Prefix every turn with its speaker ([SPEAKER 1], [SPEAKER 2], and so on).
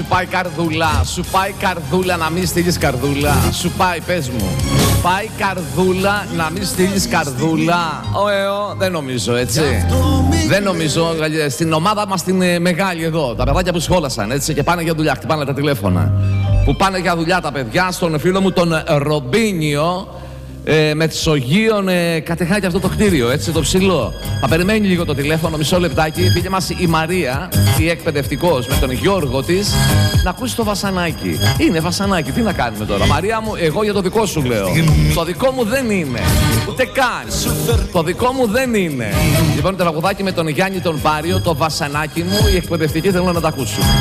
[SPEAKER 1] σου πάει καρδούλα. Σου πάει καρδούλα να μην στείλεις καρδούλα. Σου πάει, πες μου. Πάει καρδούλα να μην στείλεις καρδούλα. Δεν νομίζω, έτσι. Δεν νομίζω. Στην ομάδα μας την μεγάλη εδώ, τα παιδάκια που σχόλασαν, έτσι, και πάνε για δουλειά, χτυπάνε τα τηλέφωνα. Που πάνε για δουλειά τα παιδιά, στον φίλο μου τον Ρομπίνιο, Μεσογείων, κατεχάει αυτό το κτίριο, έτσι, το ψηλό. Θα περιμένει λίγο το τηλέφωνο, μισό λεπτάκι. Πήγε μας η Μαρία, η εκπαιδευτικός, με τον Γιώργο της, να ακούσει το βασανάκι. Είναι βασανάκι, τι να κάνουμε τώρα. Μαρία μου, εγώ για το δικό σου λέω. Το δικό μου δεν είναι. Ούτε καν. Το δικό μου δεν είναι. Λοιπόν, το τραγουδάκι με τον Γιάννη τον Πάριο, το βασανάκι μου, οι εκπαιδευτικοί θέλουν να τα ακούσουν.